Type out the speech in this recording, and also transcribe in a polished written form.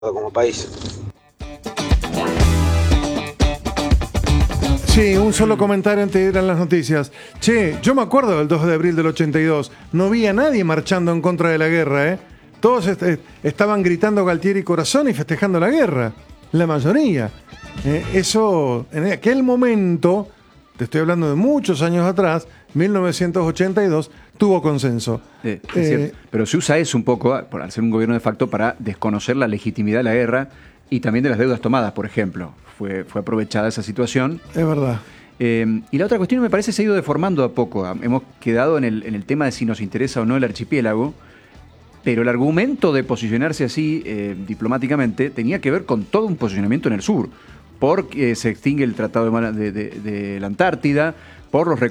como país. Sí, un solo comentario antes de ir a las noticias. Che, yo me acuerdo del 2 de abril del 82. No vi a nadie marchando en contra de la guerra, ¿eh? Todos estaban gritando Galtieri Corazón y festejando la guerra. La mayoría. Eso, en aquel momento, te estoy hablando de muchos años atrás, 1982, tuvo consenso. Es cierto. Pero se usa eso un poco, al ser un gobierno de facto, para desconocer la legitimidad de la guerra y también de las deudas tomadas, por ejemplo. Fue aprovechada esa situación. Es verdad. Y la otra cuestión me parece se ha ido deformando a poco. Hemos quedado en el tema de si nos interesa o no el archipiélago, pero el argumento de posicionarse así diplomáticamente tenía que ver con todo un posicionamiento en el sur, porque se extingue el Tratado de la Antártida, por los